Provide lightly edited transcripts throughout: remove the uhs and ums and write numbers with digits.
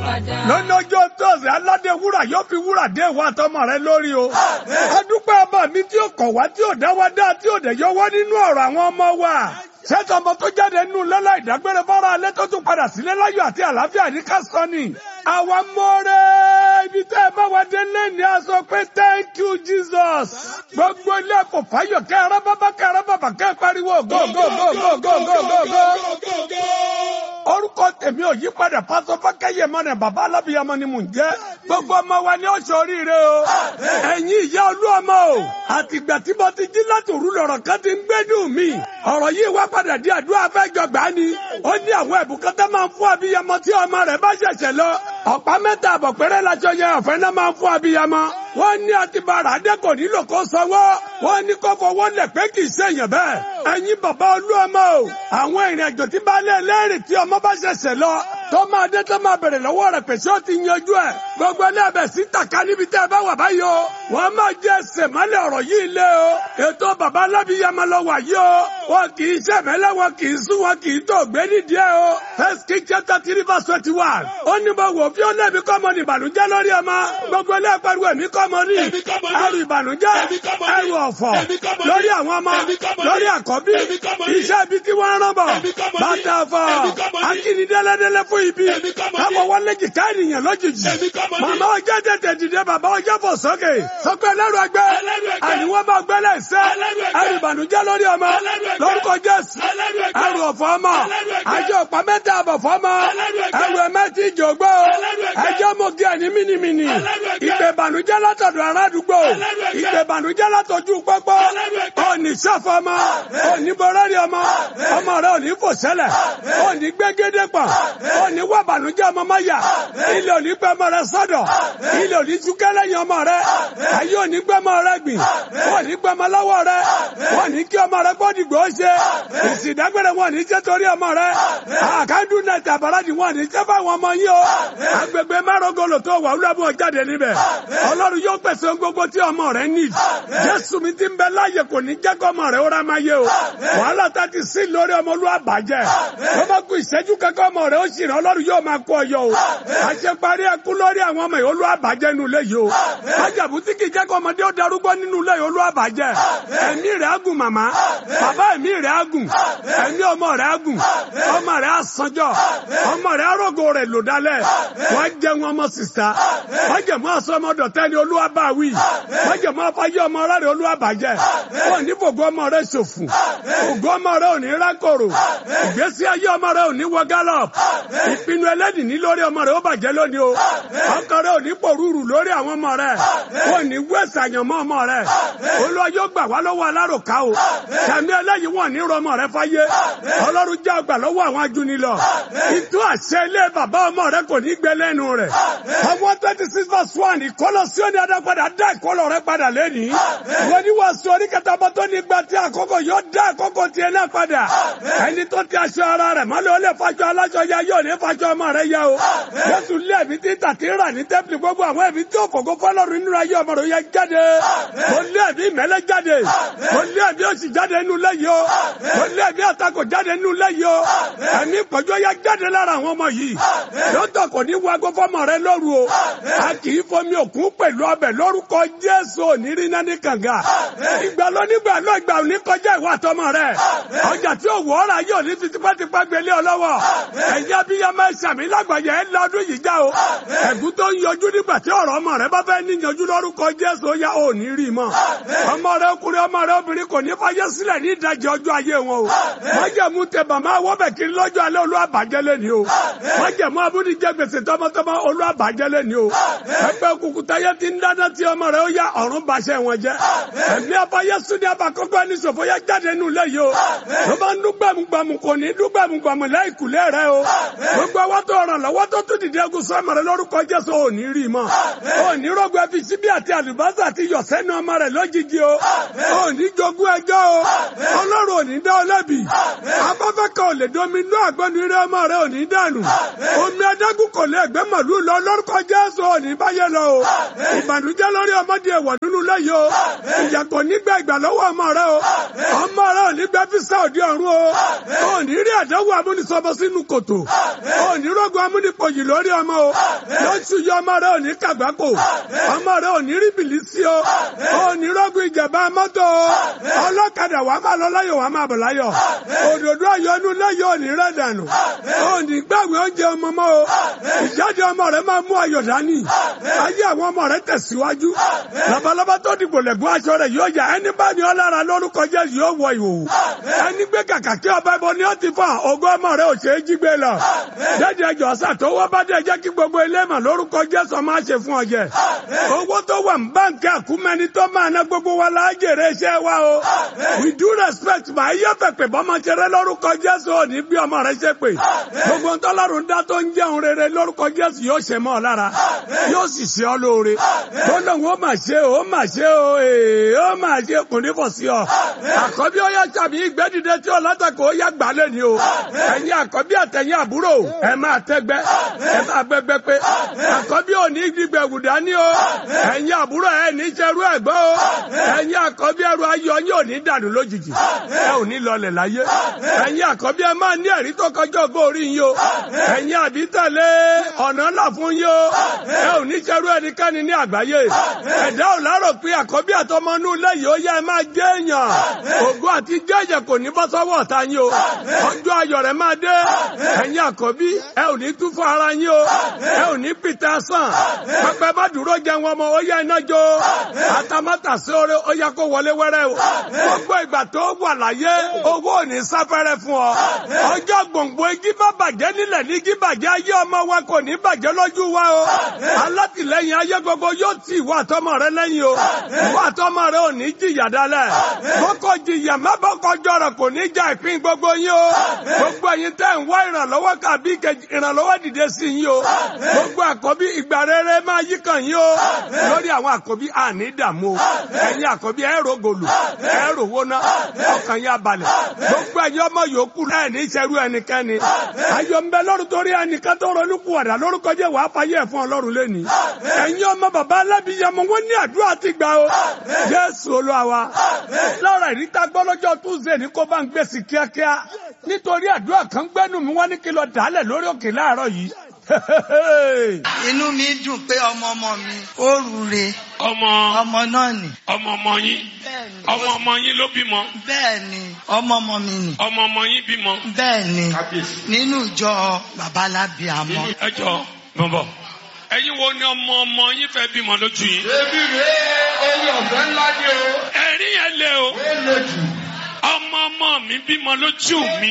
lọ́nà ọjọ́ tọ́sí aládé wúrà yóò fi wúrà dé ìwà àtọmọ rẹ lórí o. adúpẹ́ ọba mi tí ó kọ̀ wá tí ó dá wá dá tí ó dẹ̀ yọ wá nínú ọ̀rọ̀ àwọn ọmọ wa. ṣètò ọmọ tó jáde nínú lọ́lá ìdágbére fọ́ra alẹ́ tó tún padà sílé láyọ̀ àti àlàáfíà ní kásánì. àwa mọ́rẹ́ ibi tẹ́ ẹ bá wa dé lẹ́ni a sọ pé thank you Jesus. gbogbo ilé ẹ̀kọ́ fáyọ̀ kẹ́ ẹ̀rọ bàbá kẹ́ pariwo go go go go go go go go. orúkọ tèmi ò yí padà pásọ fákẹ́yẹ mọ́nà bàbá alábìyamọ ni mò ń jẹ́. gbogbo ọmọ wa ni ó ṣoríire o. ẹ̀yin ìyá olú ọmọ o. àtìgbà tí mo ti jí láti òru lọ̀rọ̀ kan ti ń gbẹ́dùn mi. ọ̀rọ̀ yìí wá padà di àdúrà fẹ́jọ gbà ni. ó ní àwọn ẹ̀bùn kan tẹ́ máa ń fún abiyamọ tí ọmọ rẹ̀ bá ṣẹ̀ṣẹ̀ lọ. ọ̀pá mẹ́ta àbọ̀ péré lájọ yẹ ọ̀fẹ́ náà máa ń fún abiyamọ. wọ́n ní àtibára adé kò nílò kó sanwó. wọ́n ní kó fọwọ́ lẹ̀ pé kì í ṣèyàn bẹ́ẹ̀. ẹ̀yin bàbá olú ọmọ o. àwọn ìrìn àjò tí bá lé lẹ́rìí tí ọmọ bá ṣẹ̀ṣẹ̀ lọ. tó máa dé tó máa bèrè lọ́wọ́ rẹ̀ pé ṣé ó ti yanjú ẹ̀. gbogbo ẹlẹ́bẹ̀ sí tàka níbi tẹ́ ẹ bá wà báyìí o. wọ́n máa jẹ́ sèmálẹ̀ ọ̀rọ̀ yìí lé o. ètò bàbá alábìyamọ lọ wà yìí o. wọn kì í ṣẹ̀mẹ́lẹ̀ wọn kì í sún wọn kì í tó gbé nídìí ẹ o. First King chapter 3 verse 21. ó ní mo wò bí ó lẹ́bi kọ́ mọ ní ìbànújẹ́ lórí ọmọ. gbogbo ẹlẹ́pàrú ẹ̀mí kọ́ mọ ní. ẹrù ìbànújẹ́ ẹrù ọ̀fọ̀ lórí àwọn ọmọ lórí àkọ́bí. iṣẹ́ ibi tí wọ́n rán bọ̀. bàtà ọ̀fọ̀ akínidẹ́lẹ́dẹ́lẹ́ fún ibi. káwọ̀ wọlé jìká ènìyàn lójijì. màmá ọjọ́ tètè dìde bàbá ọjọ́ fò sókè. sọ́kẹ́ ẹlẹ́rù ẹgbẹ́ àníwọ́n bá gbẹ́lẹ̀ ṣẹ́. ẹrù ìbànújẹ́ lórí ọmọ lórúkọ Jésù. ẹrù ọ̀fọ̀ ọmọ àjọ ọ̀pá mẹ́ta àbọ̀ fọ́mọ. ẹrù ẹ̀mẹ́tì ìjògbó. ẹjọ́ mọ̀gí ẹni mínimíni. ìpè ìbànújẹ́ látọ̀dọ̀ ará àdúgbò. ìpè ìbànújẹ́ látọ̀jú pọ́pọ́. òní sọ́fọ́mọ. òní bọ́rẹ́rì ọmọ. ọmọ rẹ òní fò sẹ́lẹ̀. òní gbégédé pọ̀. òní wà ìbànújẹ́ ọmọ máyà. ilé òní gbé ọmọ rẹ sọ́dọ̀. ilé òní túkẹ́ lẹ́yìn ọmọ rẹ. ayé òní gbé ọmọ rẹ gbìn. òní gbé ọmọ lọ́wọ́ rẹ. òní kí ọmọ rẹ gbọ́dìgbò ṣe. ìsìdágbére wọn ní jẹ́ torí ọmọ rẹ. àkádùn náà tàbáràdì wọn ní jẹ́ fáwọn ọmọ yín o. agbègbè márùngolo tó wà wúlọ́bù jáde níbẹ̀. ọlọ́run yóò pèsè gbogbo tí ọmọ rẹ ní. jésù mi ti ń bẹ láàyè kò ní jẹ́ kọ́ ọmọ rẹ ó rá máa yé o. wàhálà tá ti sí lórí ọmọ olú àbàjẹ́. tó bá kú ìṣẹ́jú kankan ọmọ rẹ ó sì rán ọlọ́run yóò máa kó ọyọ o. àṣeparí ẹkú lórí àwọn ọmọ olú àbàjẹ́ nínú ilé yìí o. májàbú tí kì í jẹ́ kọ́ ọmọdé ó darúgbó nínú ilé olú àbàjẹ́. ẹ̀mí rẹ̀ á gùn màmá. bàbá ẹ̀mí rẹ̀ á gùn. ẹ̀mí ọmọ rẹ̀ á gùn. ọmọ rẹ̀ á sanjọ́. ọmọ rẹ̀ arógo rẹ̀ lò dálẹ̀. wọ́n jẹ́ wọn ọmọ sìsá. wọ́n jẹ́ mọ́ aṣọ ọmọ dọ̀tẹ́ ni olúwa bá wí. wọ́n jẹ́ mọ́ afáyé ọmọ rẹ̀ olúwa bàjẹ́. wọ́n ní fògo ọmọ rẹ̀ ṣòfò. ògo ọmọ rẹ̀ ò ní rákòrò. ìgbésí ayé ọmọ rẹ̀ ò ní wọ gallop. ìpinnu ẹlẹ́dì ní lórí ọmọ rẹ̀ ó bàjẹ́ lónìí o. ọkọ rẹ̀ ò ní pòrúurù lórí àwọn ọmọ rẹ̀. wọ́n ní wẹ́sàyàn mọ́ ọmọ rẹ̀. olúwa yóò gbà wá lọ́wọ́ aláròká o. sàmì ẹlẹ́yìn wọ́n ní rọmọ rẹ̀ fáyé. ọlọ́run já ọgbà lọ́wọ́ àwọn ajúnilọ. ìtú àṣẹ ilé bàbá ọmọ rẹ̀ kò ní gbẹ lẹ́nu rẹ̀. ọmọ 26 verse 1 ìkọlọ sí òní adápadà dá ìkọlọ rẹ̀ padà lẹ́nìí. wọ́n ní wàá sọ oríkẹta ọmọ tó ní gba tí àkókò yóò dá àkókò tiẹ̀ náà padà. ẹni tó ti aṣọ ara rẹ̀ mọ́lẹ̀ ó lè fàjọ aláṣọ ya yóò ní fàjọ ọmọ rẹ̀ ya o. Jésù lé ẹ̀mí tí tàtí rà ní tẹ́pìlì gbogbo àwọn ẹ̀mí tí òfògo fọlọ́run nínú ayé ọmọ rẹ̀ yẹ jáde. mo lé ẹ̀mí ìmẹ́lẹ́ jáde. mo lé ẹ̀mí òṣì jáde nínú lẹ́yìn o. mo lé ẹ̀mí àtakò jáde nínú lẹ́yìn o. ẹ̀mí pọ̀jọ́ ya jáde lára àwọn ọmọ yìí. lọ́tọ̀ kò ní wago fọmọ rẹ̀ lóru o. a kì í fomi òkun pẹ̀lú ọbẹ̀ lórúkọ Jésù òní rí náà ní kànga. ìgbà lónígbà lọ ìgbà òní kọjá ìwà àtọmọ rẹ̀. ọjà tí òwò ọ̀rà yóò ní fi tipátipá gbélé ọ lọ́wọ́. ẹ̀yà bí yẹn máa ṣàmì lágbàjẹ́ ẹ̀ lọ́dún yìí já o. ẹ̀gún tó ń yọjú nígbà tí ọ̀rọ̀ ọmọ rẹ̀ bá fẹ́ níyanjú lórúkọ Jésù ó yá òní rí mọ́. ọmọ rẹ̀ ọkùnrin ọmọ rẹ̀ obìnrin kò ní fàyè sílẹ̀ ní ìdajì ọjọ́ ayé wọn o. májẹ̀mú tẹ bàmá wọ́bẹ̀ kiri lọ́jọ́ alẹ́ olú àbàjẹ́ lẹ́ni o. májẹ̀mú abúdíjẹ́ gbèsè tọmọtọmọ olú àbàjẹ́ lẹ́ni o. ẹgbẹ́ òkùnkùn táyé ti ń dáná tí ọmọ rẹ̀ ó yá ọ̀run bàṣẹ wọn jẹ́. ẹ̀mí afáyé súnni abakọ́kọ́ ní sòfò yá jáde nù lẹ́yìn o. ló bá ń dúgbàmùgbàmù kò ní dúgbàmùgbàmù láìkùlé rẹ o. gbogbo àwọn tó ràn lọ́wọ́ tó tún dìde ẹgùn sọ́mọ rẹ lórúkọ Jésù ò ní rí mọ́. ò ní rògbò ẹbí síbí àti àlùbọ́sà àti yọ̀sẹ́nu ọmọ rẹ lójijì o. ò ní jogún ẹjọ́ o. Ọlọ́run ò ní dá ọ lẹ́bi. afẹ́fẹ́ kan ò lè domi inú àgbọ̀nù eré ọmọ rẹ ò ní dànù. omi adágún kò lè gbé màlúù lọ lórúkọ Jésù ò ní báyé lọ o. ìbànújẹ́ lórí ọmọdé ẹ̀wọ̀ nínú lẹ́yìn o. ìyà kò ní gbẹ ìgbà lọ́wọ́ ọmọ rẹ o. ọmọ rẹ ò ní gbẹ físà òde ọ̀run o. ò ní rí àdánwò amúnisọmọ sínú kòtò. Onírógun amúnipòyì lórí ọmọ o. Lóṣù yọ ọmọ rẹ òní kàgbákò. Ọmọ rẹ òní rí bìlísì o. Onírógun ìjàmbá mọ́tò o. Ọlọ́kadà wàá máa lọ láyọ̀ wàá máa bọ̀ láyọ̀. Òdòdó ayọ̀nú lẹ́yìn òní rẹ̀ dànù. Òní gbàgbé oúnjẹ ọmọ mọ́ o. Ìjáde ọmọ rẹ máa mú ayọ̀ dání. Ayé àwọn ọmọ rẹ tẹ̀síwájú. Labalábá tó dìbò lẹ̀gún aṣọ rẹ̀ yóò yà ẹni bá ní ọlára lórúkọ Jésù yóò wọ ìhòòhò. Ẹni gbé kàkà kí ọba ẹbọ ni ó ti fọ́ ògo ọmọ rẹ ò ṣe é jí gbé lọ. Dédé ẹjọ́ sà tó wọ́ bá dé jẹ́ kí gbogbo ilé mà lórúkọ Jésù máa ṣe fún ọjẹ́. Owó tó wà ní báńkì àkúmẹ́ni tó máa ná gbogbo wa la jèrè iṣẹ́ wa o. We do respect mà yẹ fẹ́ pè bọ́mọ ṣeré lórúkọ Jésù ò ní bí ọmọ rẹ ṣe pè. Gbogbo ntọ́lọ́run dá tó ń jẹun rere lórúkọ Jésù yóò ṣe mọ́ ọ lára. Yóò sì ṣe ọ lóore. Gbọ́dọ̀ ó mà ṣe o, ó mà ṣe o, ó mà ṣe kò ní bọ̀ sí ọ. Àkọ́bí ó yá tàbí ìgbẹ́dìde tí ó látàkó ó yá gbà lẹ́ni o. Ẹ̀yin àkọ́bí àtẹ̀yìn àbúrò ẹ máa tẹ́gbẹ́ ẹ máa gbẹgbẹ́ pé. Àkọ́bí ò ní gbígbẹ̀ wùdá ní o. Ẹ̀yin àbúrò ẹ ní ṣerú ẹ̀gbọ́ o. Ẹ̀yin àkọ́bí ẹrù ayọ̀ yín ò ní dànù lójijì. Ẹ ò ní lọlẹ̀ láyé. Ẹ̀yin àkọ́bí ẹ máa ní ẹ̀rí tó kọjá ògo orí yín o. Ẹ̀yin àbí tẹ̀lé ọ̀nà ńlá fún yín o. Ẹ ò ní ṣerú ẹnikẹ́ni ní àgbáyé. Ẹ̀dá ò lárò pé àkọ́bí àtọmọnú lẹ́yìn ó yẹ ẹ máa jẹ́ èèyàn. Ògo àti jẹ́ èèyàn kò ní bọ́ sọ́wọ́ ọ̀tá yín o. Ọjọ́ ayọ̀ rẹ̀ máa dé. Ẹ̀yin àkọ́bí ẹ ò ní tún fún ara yín o. Ẹ ò ní pìtà sàn. Pẹpẹ má dúró jẹun ọmọ ó yẹ iná jó. Àtàmátà sí oore ó yẹ kó wọlé wẹ́rẹ́ o. Gbogbo ìgbà tó wà láyé owó ò ní sáfẹ́rẹ́ fún ọ. Ọjọ́ gbòǹgbò igi bá bàjẹ́ nílẹ̀ ní igi bàjẹ́ ayé ọmọ wa kò ní bàjẹ́ lójú wa o. Alátìlẹ́yìn ayé gbogbo yóò tì ìwọ àtọmọ rẹ lẹ́yìn o. Ìwọ àtọmọ rẹ ò ní jìyà dálẹ̀. Bọ́kọ̀ jìyà má bọ́kọ̀ jọrọ̀ kò ní já ìpín gbogbo yín o. Gbogbo ẹ̀yin tẹ́ ń wá ìrànlọ́wọ́ kàbí ìrànlọ́wọ́ dìde sí yín o. Gbogbo àkọ́bí ìgbà rere máa yí kàn yín o. Lórí àwọn àkọ́bí àní dààmú o. Ẹ̀yin àkọ́bí ẹ rògòlù ẹ ròwó ná ọkàn yín abalẹ̀. Gbogbo ẹ̀yin ọmọ yòókù ẹ̀ ní ìṣẹ́rú ẹnikẹ́ni. Ayọ̀ ń bẹ lọ́rùn torí ẹnìkan tó ronú kúwàdà lórúkọ Jésù wàá fàyè ẹ̀ fún Ọlọ́run lẹ́ni. Ẹ̀yin ọmọ bàbá alábìyamọ wọ́n ní àdúrà ti gbà o. Jésù Olúwa wa. Lọ́rọ̀ ìríta gbọ́ lọ́jọ́ Tuesday ní kó bá ń gbèsè kíákíá. Nítorí àdúrà kan gbẹ́nu mi wá ní kí lọ dálẹ̀ lórí òkè láàárọ̀ yìí. Inú mi dùn pé ọmọ mi ó rure. Ọmọ náà ni. Ọmọ yín. Ọmọ yín ló bímọ. Bẹ́ẹ̀ni, ọmọ mi ni. Ọmọ yín bímọ. Bẹ́ẹ̀ni, nínú ìjọ babalábíàmọ. Ẹjọ́ bọ̀bọ̀. Ẹ̀yin wo ni ọmọ yín fẹ́ bímọ lójú yín? Èmi rèé orí ọ̀fẹ́ ńlá ni o. Ẹ̀rí yẹn lé o. Ọmọ mi bímọ lójú mi.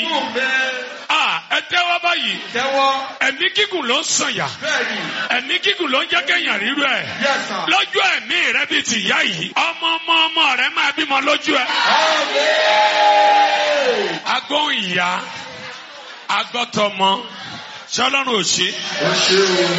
Ẹ tẹ́wọ́ báyìí. Tẹ́wọ́. Ẹ̀mí gígùn ló ń sànyà. Bẹ́ẹ̀ni. Ẹ̀mí gígùn ló ń jẹ́ kéèyàn rírú ẹ̀. Yes, sir. Lójú ẹ̀mí rẹ bíi ti ìyá yìí. Ọmọ rẹ máa bímọ lójú ẹ. Agóhùn ìyá. Agọ́tọmọ. Ṣọlọ́run ò ṣe. Ó ṣe o.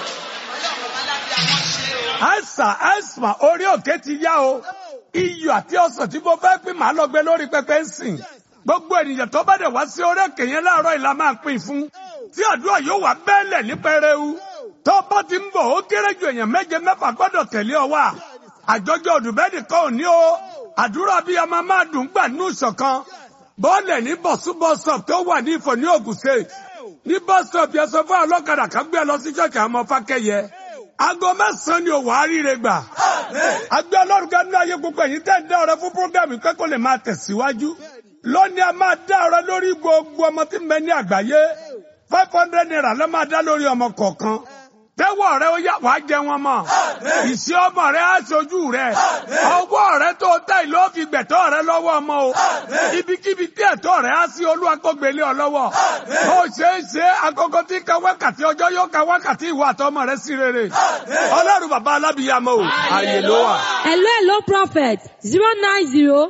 Àìsàn orí òkè ti yá o. Iyọ̀ àti ọsàn tí mo fẹ́ pín màá lọ gbé lórí pẹpẹ ń sìn. Gbogbo ènìyàn tó bá dẹ̀ wá sí orí òkè yẹn láàárọ̀ ìlà máa pín fún. Tí àdúrà yóò wá bẹ́ẹ̀lẹ̀ ní pẹrẹu. Tó bá ti ń bọ̀ ó kéré ju èèyàn 7-8 gbọ́dọ̀ tẹ̀lé ọ wá. Àjọjọ òdùbẹ́ẹ̀dì kan ò ní o. Àdúrà bí ọmọ máa dùn gbà nínú ìṣọ̀kan. Bọ́ọ̀lẹ̀ ní bọ̀súbọ̀sọ̀p tó wà ní Ifọ̀ ní Ògùn State. Ní bọ́sọ̀p yẹn sọ fún ọlọ́kadà kan gbé lọ sí ṣọ́ọ̀kì àwọn ọmọ Fákẹ́yẹ. Aago 9 ni òwò àríire gbà. Àgbẹ̀ Ọlọ́run kan ní ayé gbogbo ẹ̀yin tẹ́ ń dá ọrẹ fún prógámù pé kó lè máa tẹ̀síwájú. Lónìí a máa dá ọrẹ lórí gbogbo ọmọ tí ń bẹ ní àgbáyé. 500 naira ló máa dá lórí ọmọ kọ̀ọ̀kan. Tẹ́wọ́ rẹ ó yá wàá jẹ wọn mọ́. Ìṣe ọmọ rẹ á ṣojú rẹ. Ọwọ́ rẹ tó tẹ̀ ló fi gbẹ̀tọ́ rẹ lọ́wọ́ ọmọ o. Ibikíbi tí ẹ̀tọ́ rẹ á sí Olúwa kó gbélé ọ lọ́wọ́. Ó ṣe agogo tí ka wákàtí ọjọ́ yóò ka wákàtí ìwà àtọmọ rẹ sí rere. Ọlọ́run bàbá alábìyamọ o. Àyè ló wà. Hello prophet 090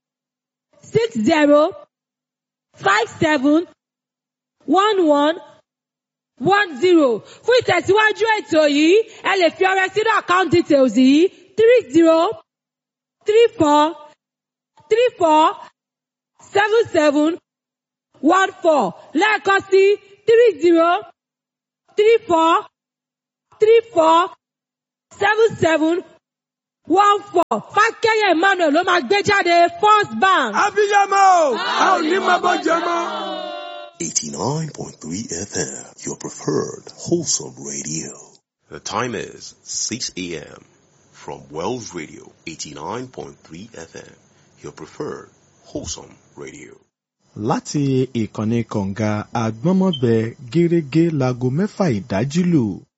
60 57 11 10. Fún ìtẹ̀síwájú ètò yìí, ẹ lè fi ọrẹ sínú account details yìí 30 34 34 77 14. Lẹ́ẹ̀kan sí 30 34 34 77 14. Fákẹ́yẹ Emmanuel ló máa gbé jáde First Bank. Abiyamọ, a ò ní máa bọ́ jẹ mọ́. 89.3 FM, your preferred wholesome radio. The time is 6 a.m. from Wells Radio, 89.3 FM, your preferred wholesome radio. Láti ìkànnì kọ̀ǹga àgbọ́nmọ́bẹ gẹ́rẹ́gẹ́ láago 6 ìdájí lù.